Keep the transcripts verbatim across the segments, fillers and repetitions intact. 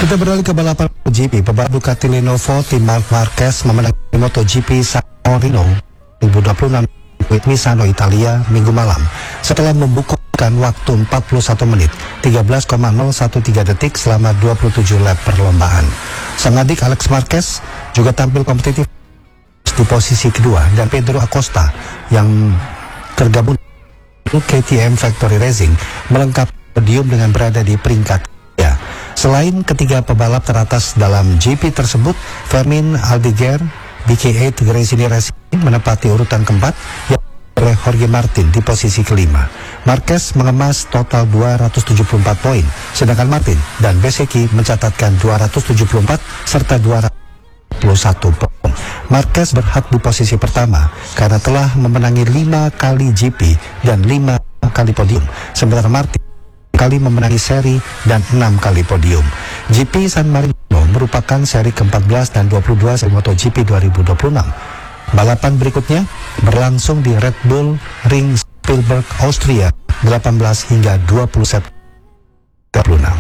Kita beralih ke balapan MotoGP. Pebalap Ducati Lenovo tim Marc Marquez memenangi MotoGP San Marino dua ribu dua puluh enam di Misano, Italia, Minggu malam setelah membukukan waktu empat puluh satu menit tiga belas koma nol satu tiga detik selama dua puluh tujuh lap perlombaan. Sang adik Alex Marquez juga tampil kompetitif di posisi kedua, dan Pedro Acosta yang tergabung K T M Factory Racing melengkapi podium dengan berada di peringkat ketiga. Selain ketiga pebalap teratas dalam G P tersebut, Fermin Aldeguer B K delapan Gresini Racing menempati urutan keempat yang oleh Jorge Martin di posisi kelima. Marquez mengemas total dua ratus tujuh puluh empat poin, sedangkan Martin dan Bezzecchi mencatatkan dua ratus tujuh puluh empat serta dua ratus puluh satu poin. Marquez berhak di posisi pertama karena telah memenangi lima kali G P dan lima kali podium, sementara Martin kali memenangi seri dan enam kali podium. G P San Marino merupakan seri keempat belas dan dua puluh dua seri MotoGP dua ribu dua puluh enam. Balapan berikutnya berlangsung di Red Bull Ring Spielberg, Austria, delapan belas hingga dua puluh September dua ribu dua puluh enam.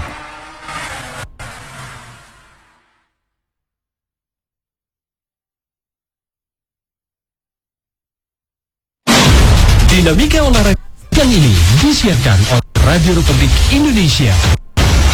Dinamika olahraga yang ini disiarkan oleh Radio Republik Indonesia.